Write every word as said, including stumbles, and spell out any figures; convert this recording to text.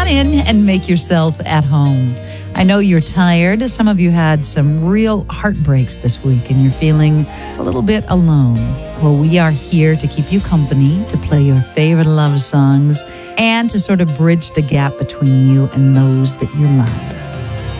on in and make yourself at home. I know you're tired. Some of you had some real heartbreaks this week and you're feeling a little bit alone. Well, we are here to keep you company, to play your favorite love songs, and to sort of bridge the gap between you and those that you love.